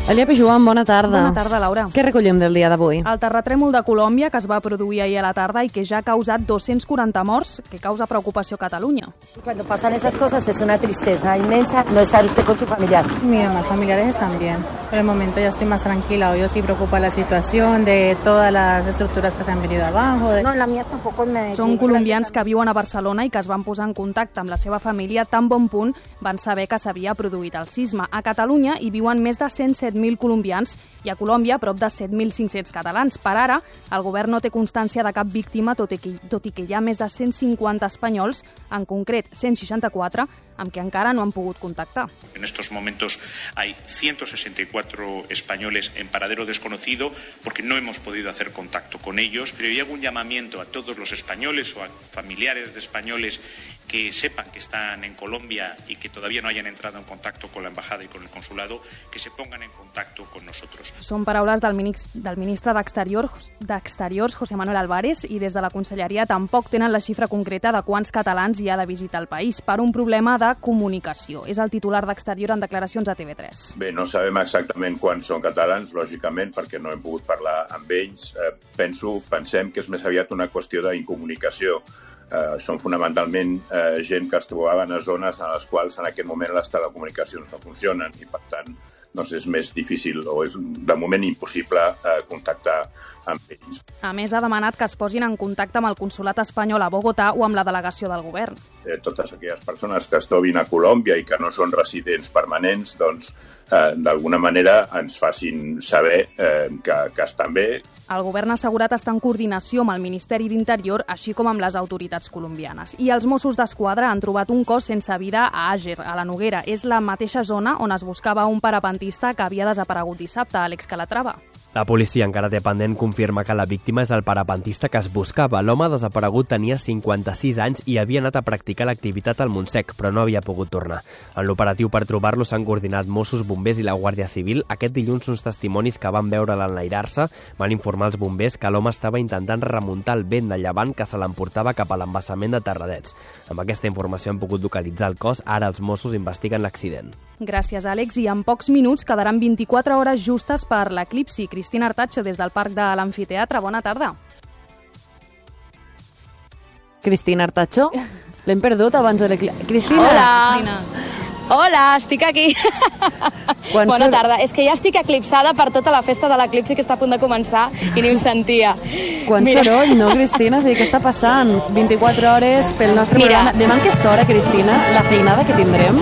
Elia Pijuan, bona tarda. Bona tarda, Laura. Què recollem del dia d'avui? El terratrèmol de Colòmbia, que es va produir ahir a la tarda i que ja ha causat 240 morts, que causa preocupació a Catalunya. Cuando pasan esas cosas es una tristeza inmensa no estar usted con su familiar. Mis demás familiares están bien. Por el momento ya estoy más tranquila. Hoy sí preocupa la situación de todas las estructuras que se han venido abajo. No, la mía tampoco me... Són colombians que viuen a Barcelona i que es van posar en contacte amb la seva família tan bon punt van saber que s'havia produït el sisme. A Catalunya hi viuen més de 107.000 colombians i a Colòmbia prop de 7.500 catalans. Per ara, el govern no té constància de cap víctima, tot i que hi ha més de 150 espanyols, en concret 164, amb què encara no han pogut contactar. En estos momentos hay 164 españoles en paradero desconocido porque no hemos podido hacer contacto con ellos. Pero yo hago un llamamiento a todos los españoles o a familiares de españoles que sepan que están en Colombia y que todavía no hayan entrado en contacto con la embajada y con el consulado, que se pongan en contacto con nosotros. Són paraules del ministre d'Exteriors, José Manuel Álvarez, i des de la Conselleria tampoc tenen la xifra concreta de quants catalans hi ha de visitar el país per un problema de comunicació. És el titular d'Exterior en declaracions a TV3. Bé, no sabem exactament quants són catalans, lògicament, perquè no hem pogut parlar amb ells. Pensem que és més aviat una qüestió d'incomunicació. Són fonamentalment gent que es trobaven a zones en les quals en aquest moment les telecomunicacions no funcionen i, per tant, doncs és més difícil o és de moment impossible contactar amb ells. A més, ha demanat que es posin en contacte amb el consolat espanyol a Bogotà o amb la delegació del govern. Totes aquelles persones que es trobin a Colòmbia i que no són residents permanents, doncs, d'alguna manera ens facin saber que estan bé. El govern ha assegurat estar en coordinació amb el Ministeri d'Interior, així com amb les autoritats colombianes. I els Mossos d'Esquadra han trobat un cos sense vida a Àger, a la Noguera. És la mateixa zona on es buscava un parapentista que havia desaparegut dissabte, Àlex Calatrava. La policia encara té pendent confirma que la víctima és el parapentista que es buscava. L'home desaparegut tenia 56 anys i havia anat a practicar l'activitat al Montsec, però no havia pogut tornar. En l'operatiu per trobar-lo s'han coordinat Mossos, bombers i la Guàrdia Civil. Aquest dilluns uns testimonis que van veure l'enlairar-se van informar als bombers que l'home estava intentant remuntar el vent de llevant que se l'emportava cap a l'embassament de Terradets. Amb aquesta informació han pogut localitzar el cos. Ara els Mossos investiguen l'accident. Gràcies, Àlex. I en pocs minuts quedaran 24 hores justes per l'eclipsi. Cristina Artacho, des del Parc de l'Amfiteatre. Bona tarda. Cristina Artacho? L'hem perdut abans de l'eclipsi. Cristina! Hola! Cristina. Hola, estic aquí. Bona tarda. És que ja estic eclipsada per tota la festa de l'eclipsi que està a punt de començar i ni ho sentia. Quan soroll, no, Cristina? O sigui, què està passant? 24 hores pel nostre programa. Demà en aquesta hora, Cristina, la feinada que tindrem?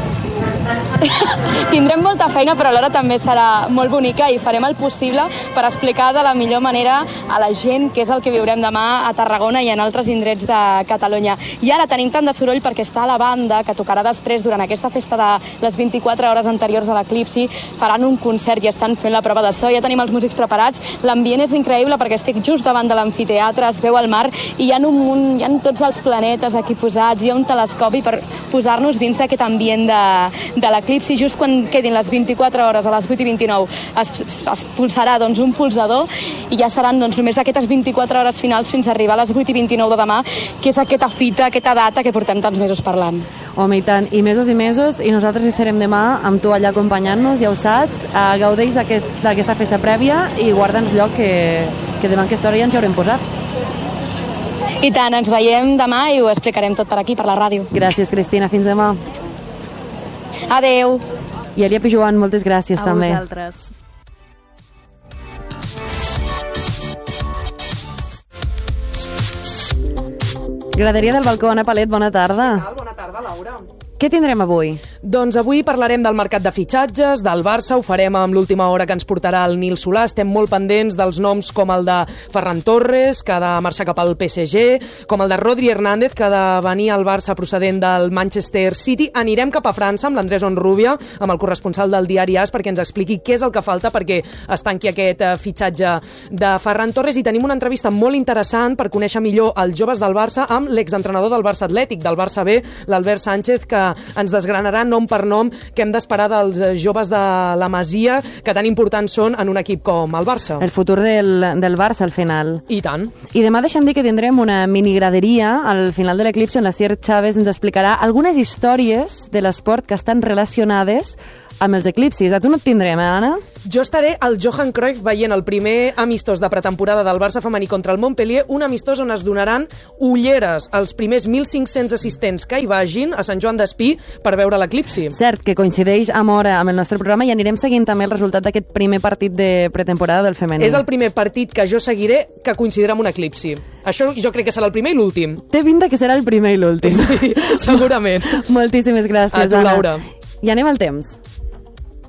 Tindrem molta feina, però alhora també serà molt bonica i farem el possible per explicar de la millor manera a la gent què és el que viurem demà a Tarragona i en altres indrets de Catalunya. I ara tenim tant de soroll perquè està la banda que tocarà després durant aquesta festa de les 24 hores anteriors a l'eclipsi. Faran un concert i estan fent la prova de so. Ja tenim els músics preparats. L'ambient és increïble perquè estic just davant de l'amfiteatre, es veu el mar i hi ha hi ha tots els planetes aquí posats. Hi ha un telescopi per posar-nos dins d'aquest ambient de l'eclipsi. Just quan quedin les 24 hores a les 8:29 es pulsarà doncs, un pulsador i ja seran doncs, només aquestes 24 hores finals fins a arribar a les 8:29 de demà, que és aquesta fita, aquesta data que portem tants mesos parlant. Home, i tant, i mesos, i nosaltres hi serem demà amb tu allà acompanyant-nos, ja ho saps, gaudeix d'aquesta festa prèvia i guarda'ns lloc que demà en aquesta hora ja ens hi haurem posat. I tant, ens veiem demà i ho explicarem tot per aquí, per la ràdio. Gràcies, Cristina, fins demà. Adeu. I Elia Pijuan, moltes gràcies també. A vosaltres. Graderia del balcó, Anna Palet, bona tarda. Bona tarda, Laura. Què tindrem avui? Doncs avui parlarem del mercat de fitxatges, del Barça, ho farem amb l'última hora que ens portarà el Nil Solà. Estem molt pendents dels noms com el de Ferran Torres, que ha de marxar cap al PSG, com el de Rodri Hernández, que ha de venir al Barça procedent del Manchester City. Anirem cap a França amb l'Andrés Onrubia, amb el corresponsal del diari AS, perquè ens expliqui què és el que falta perquè es tanqui aquest fitxatge de Ferran Torres. I tenim una entrevista molt interessant per conèixer millor els joves del Barça amb l'exentrenador del Barça Atlètic, del Barça B, l'Albert Sánchez, que ens desgranarà nom per nom què hem d'esperar dels joves de la Masia, que tan importants són en un equip com el Barça. El futur del Barça al final. I tant. I demà deixem dir que tindrem una minigraderia al final de l'eclipsi on la Sier Chávez ens explicarà algunes històries de l'esport que estan relacionades amb els eclipsis. A tu no et tindrem, Anna? Jo estaré al Johan Cruyff veient el primer amistós de pretemporada del Barça femení contra el Montpellier, un amistós on es donaran ulleres als primers 1.500 assistents que hi vagin a Sant Joan d'Espí per veure l'eclipsi. Cert, que coincideix amb hora amb el nostre programa i anirem seguint també el resultat d'aquest primer partit de pretemporada del femení. És el primer partit que jo seguiré que coincidirà amb un eclipsi. Això jo crec que serà el primer i l'últim. Té pinta que serà el primer i l'últim. Sí, segurament. Moltíssimes gràcies, a tu, Anna. Laura. I anem al temps.